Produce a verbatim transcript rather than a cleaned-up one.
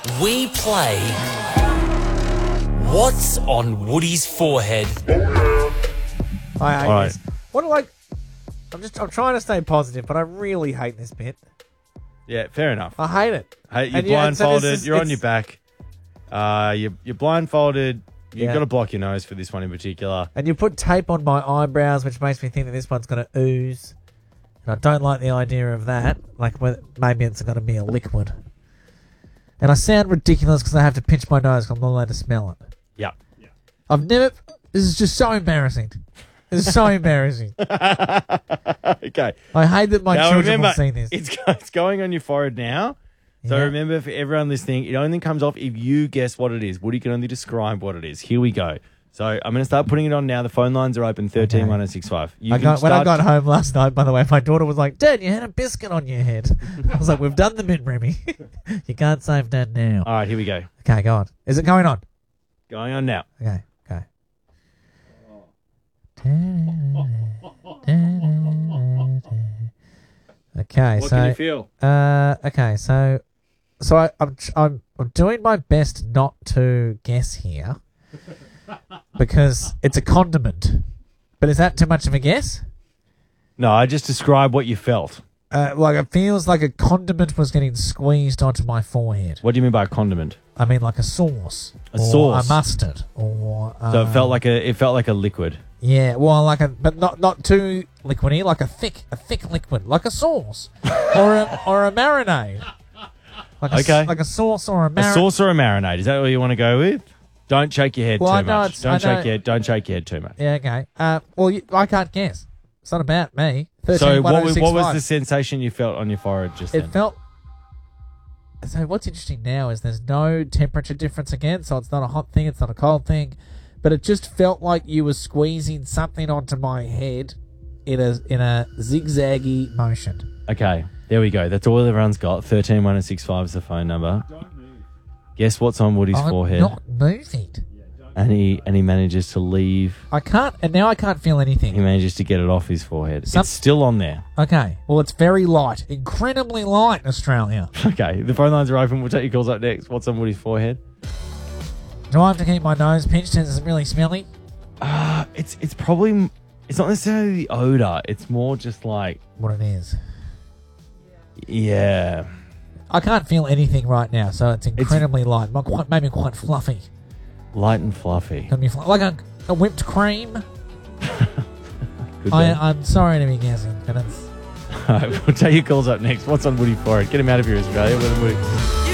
we play What's on Woody's Forehead? I hate All right. this. What do I... I'm just I'm trying to stay positive, but I really hate this bit. Yeah, fair enough. I hate it. Hey, you're And yeah, and so blindfolded. this is- you're on it's- your back. Uh, you're, you're blindfolded. You've Yeah. got to block your nose for this one in particular. And you put tape on my eyebrows, which makes me think that this one's going to ooze. And I don't like the idea of that. Like, whether- maybe it's going to be a liquid. And I sound ridiculous because I have to pinch my nose because I'm not allowed to smell it. Yeah. I've never... This is just so embarrassing. This is so embarrassing. Okay. I hate that my Now children remember, will see this. it's it's going on your forehead now. So Yeah. remember, for everyone listening, it only comes off if you guess what it is. Woody can only describe what it is. Here we go. So I'm going to start putting it on now. The phone lines are open, thirteen one oh six five. You I can got, when I start- got home last night, by the way, my daughter was like, Dad, you had a biscuit on your head. I was like, we've done the bit, Remy. You can't save Dad now. All right, here we go. Okay, go on. Is it going on? Going on now. Okay, okay. Okay, What so can you feel? uh, okay, so so I, I'm I'm I'm doing my best not to guess here because it's a condiment. But is that too much of a guess? No, I just described what you felt. Uh, like it feels like a condiment was getting squeezed onto my forehead. What do you mean by a condiment? I mean, like a sauce, A or sauce. a mustard, or uh, So it felt like a it felt like a liquid. yeah, well, like a but not not too liquidy, like a thick a thick liquid, like a sauce or a or a marinade, like a, s- Okay. like a sauce or a A marinade. sauce or a marinade? Is that what you want to go with? Don't shake your head Well, too I know much. it's- Don't I shake know- your head. Don't shake your head too much. Yeah, okay. Uh, well, you, I can't guess. It's not about me. So what was, what was thirteen one oh six five. the sensation you felt on your forehead just It then? felt. So what's interesting now is there's no temperature difference again, so it's not a hot thing, it's not a cold thing, but it just felt like you were squeezing something onto my head in a in a zigzaggy motion. Okay, there we go. That's all everyone's got. thirteen one oh six five is the phone number. Guess what's on Woody's I'm forehead? not moving. And he and he manages to leave. I can't, and now I can't feel He anything. manages to get it off his forehead. Some- It's still on there. Okay, well it's very light, incredibly light in Australia. Okay, the phone lines are open. We'll take your calls up next. What's on Woody's forehead? Do I have to keep my nose pinched? Is it really smelly? Uh, it's it's probably it's not necessarily the odor. It's more just like What it is? yeah. I can't feel anything right now, so it's incredibly light. Not quite, maybe quite fluffy. Light and fluffy. Gonna be fl- like a, a whipped cream. Good I, day. I'm sorry to be guessing, but it's. All right, we'll take your calls up next. What's on Woody's forehead? Get him out of here, Australia. With a Woody.